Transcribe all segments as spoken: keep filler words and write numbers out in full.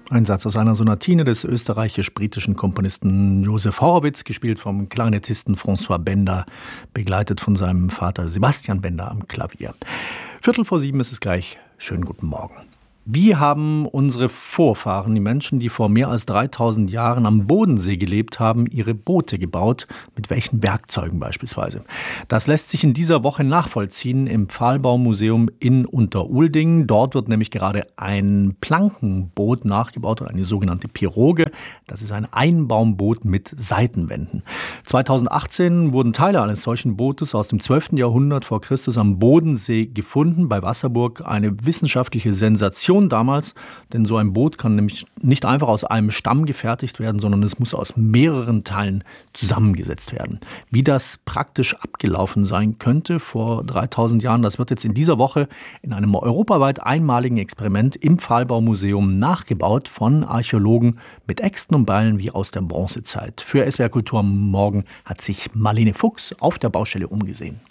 Ein Satz aus einer Sonatine des österreichisch-britischen Komponisten Josef Horowitz, gespielt vom Klarinettisten François Benda, begleitet von seinem Vater Sebastian Benda am Klavier. Viertel vor sieben ist es gleich. Schönen guten Morgen. Wie haben unsere Vorfahren, die Menschen, die vor mehr als dreitausend Jahren am Bodensee gelebt haben, ihre Boote gebaut? Mit welchen Werkzeugen beispielsweise? Das lässt sich in dieser Woche nachvollziehen im Pfahlbaumuseum in Unteruldingen. Dort wird nämlich gerade ein Plankenboot nachgebaut, eine sogenannte Piroge. Das ist ein Einbaumboot mit Seitenwänden. zweitausendachtzehn wurden Teile eines solchen Bootes aus dem zwölften Jahrhundert vor Christus am Bodensee gefunden, bei Wasserburg. Eine wissenschaftliche Sensation damals, denn so ein Boot kann nämlich nicht einfach aus einem Stamm gefertigt werden, sondern es muss aus mehreren Teilen zusammengesetzt werden. Wie das praktisch abgelaufen sein könnte vor dreitausend Jahren, das wird jetzt in dieser Woche in einem europaweit einmaligen Experiment im Pfahlbaumuseum nachgebaut von Archäologen mit Äxten und Beilen wie aus der Bronzezeit. Für S W R Kultur am Morgen hat sich Marlene Fuchs auf der Baustelle umgesehen.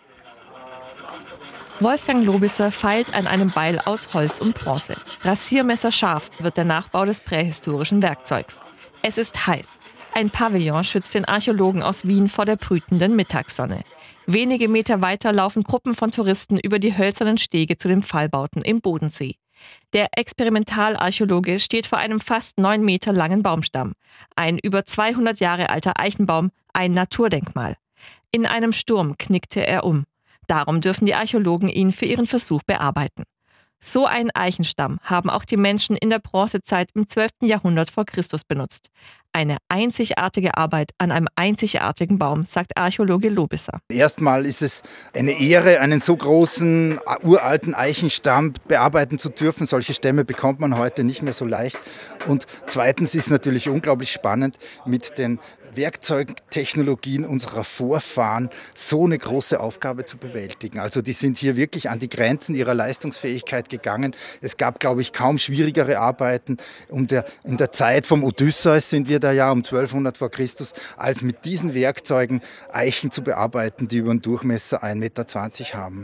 Wolfgang Lobisser feilt an einem Beil aus Holz und Bronze. Rasiermesserscharf wird der Nachbau des prähistorischen Werkzeugs. Es ist heiß. Ein Pavillon schützt den Archäologen aus Wien vor der brütenden Mittagssonne. Wenige Meter weiter laufen Gruppen von Touristen über die hölzernen Stege zu den Pfahlbauten im Bodensee. Der Experimentalarchäologe steht vor einem fast neun Meter langen Baumstamm. Ein über zweihundert Jahre alter Eichenbaum, ein Naturdenkmal. In einem Sturm knickte er um. Darum dürfen die Archäologen ihn für ihren Versuch bearbeiten. So einen Eichenstamm haben auch die Menschen in der Bronzezeit im zwölften Jahrhundert vor Christus benutzt. Eine einzigartige Arbeit an einem einzigartigen Baum, sagt Archäologe Lobisser. Erstmal ist es eine Ehre, einen so großen, uralten Eichenstamm bearbeiten zu dürfen. Solche Stämme bekommt man heute nicht mehr so leicht. Und zweitens ist natürlich unglaublich spannend, mit den Werkzeugtechnologien unserer Vorfahren so eine große Aufgabe zu bewältigen. Also die sind hier wirklich an die Grenzen ihrer Leistungsfähigkeit gegangen. Es gab, glaube ich, kaum schwierigere Arbeiten. Um der, in der Zeit vom Odysseus sind wir da ja um zwölfhundert vor Christus, als mit diesen Werkzeugen Eichen zu bearbeiten, die über einen Durchmesser ein Meter zwanzig haben.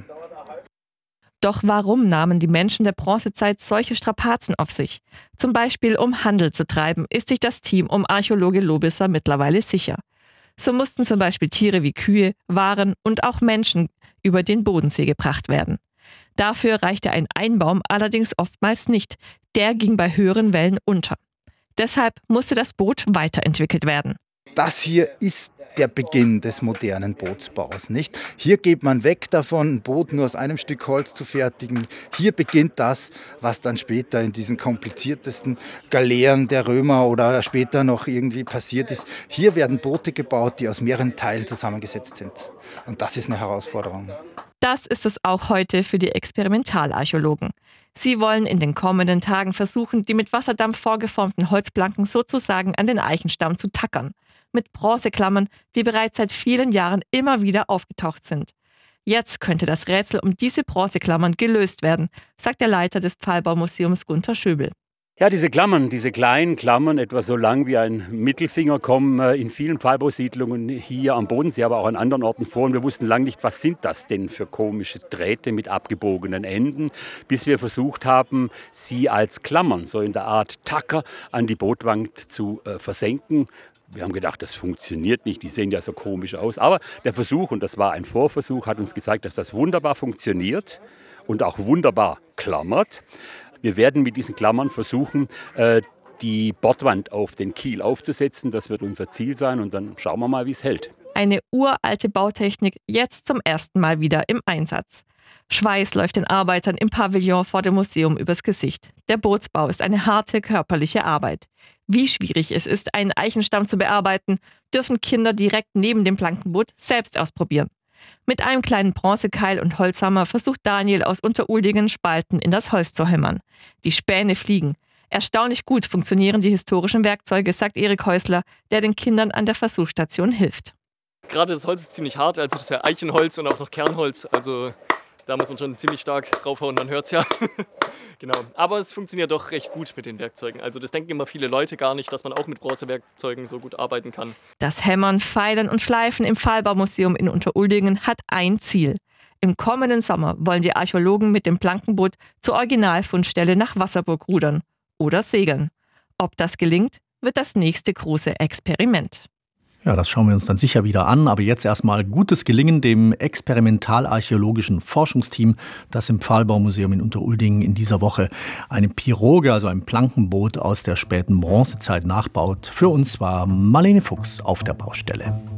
Doch warum nahmen die Menschen der Bronzezeit solche Strapazen auf sich? Zum Beispiel um Handel zu treiben, ist sich das Team um Archäologe Lobisser mittlerweile sicher. So mussten zum Beispiel Tiere wie Kühe, Waren und auch Menschen über den Bodensee gebracht werden. Dafür reichte ein Einbaum allerdings oftmals nicht. Der ging bei höheren Wellen unter. Deshalb musste das Boot weiterentwickelt werden. Das hier ist der Beginn des modernen Bootsbaus, nicht? Hier geht man weg davon, ein Boot nur aus einem Stück Holz zu fertigen. Hier beginnt das, was dann später in diesen kompliziertesten Galeeren der Römer oder später noch irgendwie passiert ist. Hier werden Boote gebaut, die aus mehreren Teilen zusammengesetzt sind. Und das ist eine Herausforderung. Das ist es auch heute für die Experimentalarchäologen. Sie wollen in den kommenden Tagen versuchen, die mit Wasserdampf vorgeformten Holzplanken sozusagen an den Eichenstamm zu tackern. Mit Bronzeklammern, die bereits seit vielen Jahren immer wieder aufgetaucht sind. Jetzt könnte das Rätsel um diese Bronzeklammern gelöst werden, sagt der Leiter des Pfahlbaumuseums Gunter Schöbel. Ja, diese Klammern, diese kleinen Klammern, etwa so lang wie ein Mittelfinger, kommen in vielen Pfahlbausiedlungen hier am Bodensee, aber auch an anderen Orten vor. Und wir wussten lange nicht, was sind das denn für komische Drähte mit abgebogenen Enden, bis wir versucht haben, sie als Klammern, so in der Art Tacker, an die Bootwand zu äh, versenken. Wir haben gedacht, das funktioniert nicht, die sehen ja so komisch aus. Aber der Versuch, und das war ein Vorversuch, hat uns gezeigt, dass das wunderbar funktioniert und auch wunderbar klammert. Wir werden mit diesen Klammern versuchen, die Bordwand auf den Kiel aufzusetzen. Das wird unser Ziel sein und dann schauen wir mal, wie es hält. Eine uralte Bautechnik, jetzt zum ersten Mal wieder im Einsatz. Schweiß läuft den Arbeitern im Pavillon vor dem Museum übers Gesicht. Der Bootsbau ist eine harte körperliche Arbeit. Wie schwierig es ist, einen Eichenstamm zu bearbeiten, dürfen Kinder direkt neben dem Plankenboot selbst ausprobieren. Mit einem kleinen Bronzekeil und Holzhammer versucht Daniel aus Unteruldingen Spalten in das Holz zu hämmern. Die Späne fliegen. Erstaunlich gut funktionieren die historischen Werkzeuge, sagt Erik Häusler, der den Kindern an der Versuchsstation hilft. Gerade das Holz ist ziemlich hart, also das ist ja Eichenholz und auch noch Kernholz, also da muss man schon ziemlich stark draufhauen, man hört es ja. Genau. Aber es funktioniert doch recht gut mit den Werkzeugen. Also das denken immer viele Leute gar nicht, dass man auch mit Bronzewerkzeugen so gut arbeiten kann. Das Hämmern, Feilen und Schleifen im Pfahlbaumuseum in Unteruldingen hat ein Ziel. Im kommenden Sommer wollen die Archäologen mit dem Plankenboot zur Originalfundstelle nach Wasserburg rudern oder segeln. Ob das gelingt, wird das nächste große Experiment. Ja, das schauen wir uns dann sicher wieder an. Aber jetzt erstmal gutes Gelingen dem experimental-archäologischen Forschungsteam, das im Pfahlbaumuseum in Unteruldingen in dieser Woche eine Piroge, also ein Plankenboot aus der späten Bronzezeit nachbaut. Für uns war Marlene Fuchs auf der Baustelle.